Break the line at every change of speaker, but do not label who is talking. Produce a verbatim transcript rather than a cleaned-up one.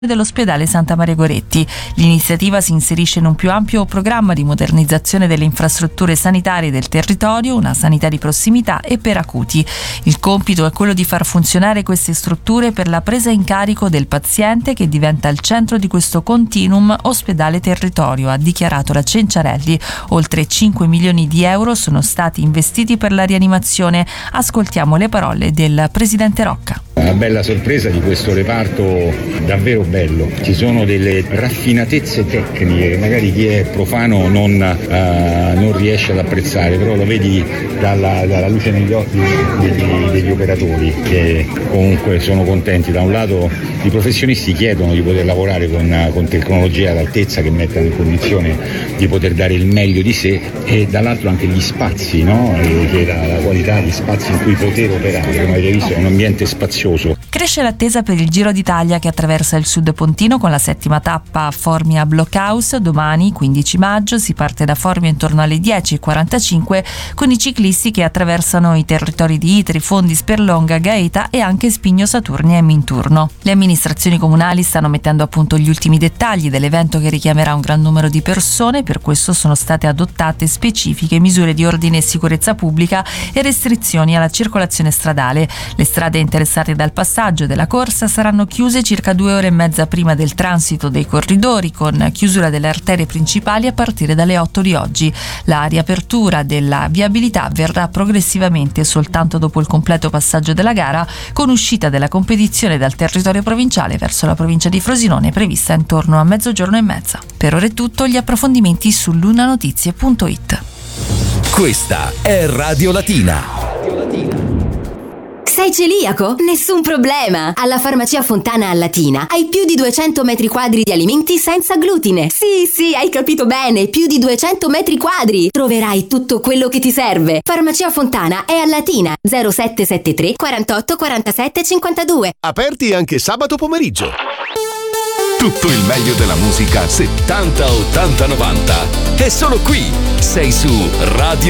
dell'ospedale Santa Maria Goretti. L'iniziativa si inserisce in un più ampio programma di modernizzazione delle infrastrutture sanitarie del territorio, una sanità di prossimità e per acuti. Il compito è quello di far funzionare queste strutture per la presa in carico del paziente, che diventa il centro di questo continuum ospedale-territorio, ha dichiarato la Cenciarelli. Oltre cinque milioni di euro sono stati investiti per la rianimazione. Ascoltiamo le parole del presidente Rocca.
Una bella sorpresa di questo reparto, davvero bello. Ci sono delle raffinatezze tecniche che magari chi è profano non, uh, non riesce ad apprezzare, però lo vedi dalla, dalla luce negli occhi degli, degli operatori, che comunque sono contenti. Da un lato i professionisti chiedono di poter lavorare con, con tecnologie all'altezza che mettano in condizione di poter dare il meglio di sé, e dall'altro anche gli spazi, no? E che la, la qualità di spazi in cui poter operare, come avete visto, è un ambiente spazioso.
Cresce l'attesa per il Giro d'Italia che attraversa il Sud Pontino con la settima tappa a Formia Blockhouse. Domani, quindici maggio, si parte da Formia intorno alle dieci e quarantacinque con i ciclisti che attraversano i territori di Itri, Fondi, Sperlonga, Gaeta e anche Spigno Saturnia e Minturno. Le amministrazioni comunali stanno mettendo a punto gli ultimi dettagli dell'evento che richiamerà un gran numero di persone. Per questo sono state adottate specifiche misure di ordine e sicurezza pubblica e restrizioni alla circolazione stradale. Le strade interessate dal passaggio della corsa saranno chiuse circa due ore e mezza prima del transito dei corridori, con chiusura delle arterie principali a partire dalle otto di oggi. La riapertura della viabilità avverrà progressivamente soltanto dopo il completo passaggio della gara, con uscita della competizione dal territorio provinciale verso la provincia di Frosinone prevista intorno a mezzogiorno e mezza. Per ora è tutto, gli approfondimenti su lunanotizie punto it.
Questa è Radio Latina.
Sei celiaco? Nessun problema! Alla Farmacia Fontana a Latina hai più di duecento metri quadri di alimenti senza glutine. Sì, sì, hai capito bene, più di duecento metri quadri! Troverai tutto quello che ti serve. Farmacia Fontana è a Latina, zero sette sette tre quarantotto quarantasette cinquantadue.
Aperti anche sabato pomeriggio. Tutto il meglio della musica settanta, ottanta, novanta è solo qui. Sei su Radio